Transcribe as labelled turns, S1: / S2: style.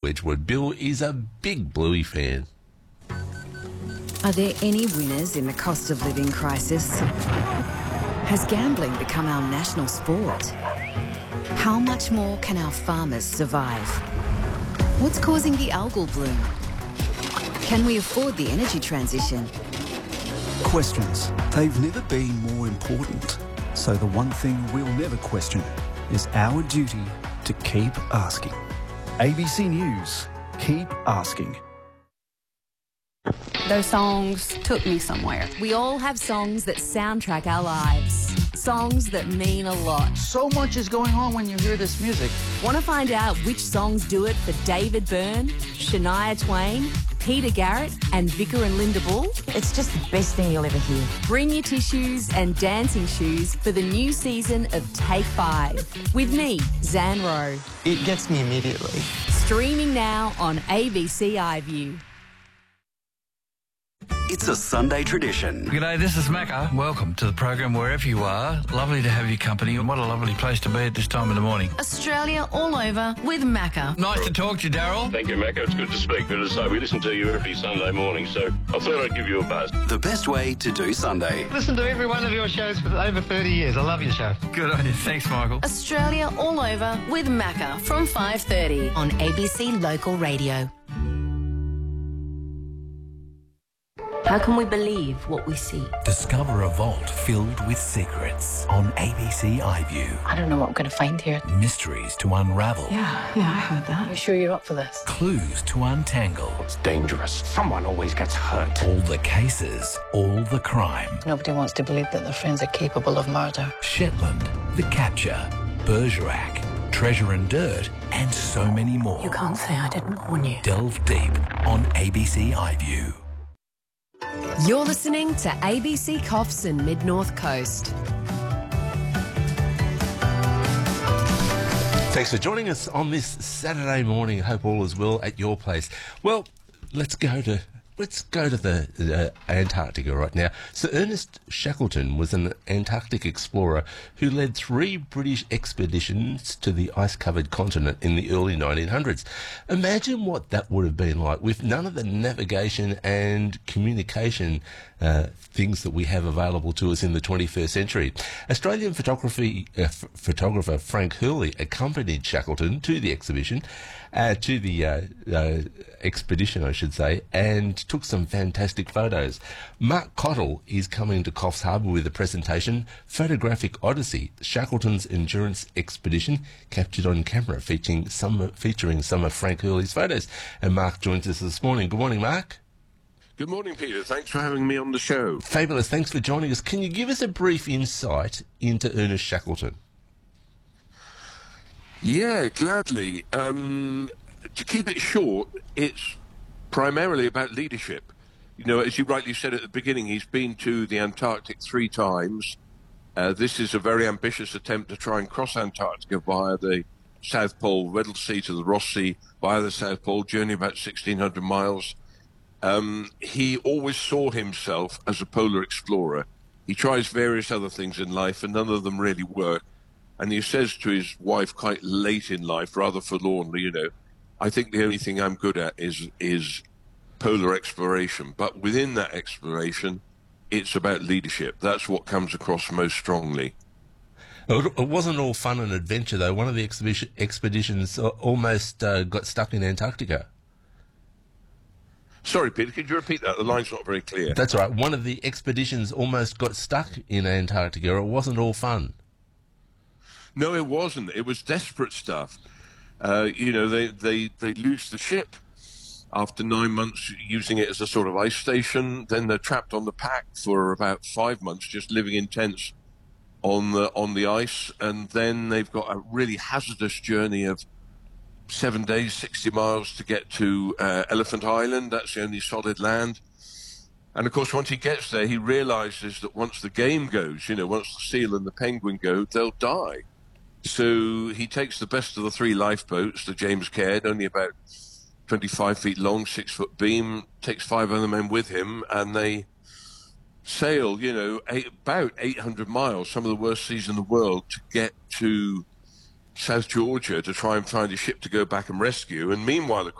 S1: Wedgwood. Bill is a big Bluey fan.
S2: Are there any winners in the cost of living crisis? Has gambling become our national sport? How much more can our farmers survive? What's causing the algal bloom? Can we afford the energy transition?
S3: Questions. They've never been more important. So the one thing we'll never question is our duty to keep asking. ABC News. Keep asking.
S4: Those songs took me somewhere.
S2: We all have songs that soundtrack our lives. Songs that mean a lot.
S5: So much is going on when you hear this music.
S2: Want to find out which songs do it for David Byrne, Shania Twain, Peter Garrett and Vicar and Linda Bull?
S6: It's just the best thing you'll ever hear.
S2: Bring your tissues and dancing shoes for the new season of Take 5. With me, Zan Rowe.
S5: It gets me immediately.
S2: Streaming now on ABC iView.
S7: It's a Sunday tradition.
S8: G'day, this is Macca. Welcome to the program wherever you are. Lovely to have your company, and what a lovely place to be at this time of the morning.
S6: Australia all over with Macca.
S8: Nice to talk to you, Daryl.
S9: Thank you, Macca. It's good to speak. But as I say, we listen to you every Sunday morning, so I thought I'd give you a buzz.
S7: The best way to do Sunday.
S10: Listen to every one of your shows for over 30 years. I love your show.
S8: Good on you. Thanks, Michael.
S6: Australia all over with Macca from 5:30 on ABC Local Radio.
S11: How can we believe what we see?
S12: Discover a vault filled with secrets on ABC iView.
S11: I don't know what I'm going to find here.
S12: Mysteries to unravel.
S11: Yeah, I heard that. You sure you're up for this?
S12: Clues to untangle.
S13: It's dangerous. Someone always gets hurt.
S12: All the cases, all the crime.
S11: Nobody wants to believe that their friends are capable of murder.
S12: Shetland, The Capture, Bergerac, Treasure and Dirt, and so many more.
S11: You can't say I didn't warn you.
S12: Delve deep on ABC iView.
S2: You're listening to ABC Coffs and Mid-North Coast.
S1: Thanks for joining us on this Saturday morning. Hope all is well at your place. Well, let's go to the Antarctica right now. Sir Ernest Shackleton was an Antarctic explorer who led 3 British expeditions to the ice-covered continent in the early 1900s. Imagine what that would have been like with none of the navigation and communication things that we have available to us in the 21st century. Australian photographer Frank Hurley accompanied Shackleton to the expedition, expedition, I should say, and took some fantastic photos. Mark Cottle is coming to Coffs Harbour with a presentation, Photographic Odyssey, Shackleton's Endurance Expedition, captured on camera, featuring some of Frank Hurley's photos. And Mark joins us this morning. Good morning, Mark.
S9: Good morning, Peter. Thanks for having me on the show.
S1: Fabulous. Thanks for joining us. Can you give us a brief insight into Ernest Shackleton?
S9: Yeah, gladly. To keep it short, it's primarily about leadership. You know, as you rightly said at the beginning, he's been to the Antarctic 3 times. This is a very ambitious attempt to try and cross Antarctica via the South Pole, Weddell Sea to the Ross Sea, via the South Pole, journey about 1,600 miles. He always saw himself as a polar explorer. He tries various other things in life, and none of them really work. And he says to his wife quite late in life, rather forlornly, you know, I think the only thing I'm good at is polar exploration. But within that exploration, it's about leadership. That's what comes across most strongly.
S1: It wasn't all fun and adventure, though. One of the expeditions almost got stuck in Antarctica.
S9: Sorry, Peter, could you repeat that? The line's not very clear.
S1: That's right. One of the expeditions almost got stuck in Antarctica. It wasn't all fun.
S9: No, it wasn't. It was desperate stuff. You know, they lose the ship after 9 months using it as a sort of ice station. Then they're trapped on the pack for about 5 months, just living in tents on the ice. And then they've got a really hazardous journey of 7 days, 60 miles to get to Elephant Island. That's the only solid land. And of course, once he gets there, he realizes that once the game goes, you know, once the seal and the penguin go, they'll die. So he takes the best of the 3 lifeboats, the James Caird, only about 25 feet long, 6-foot beam, takes 5 other men with him, and they sail, you know, about 800 miles, some of the worst seas in the world, to get to South Georgia to try and find a ship to go back and rescue. And meanwhile, of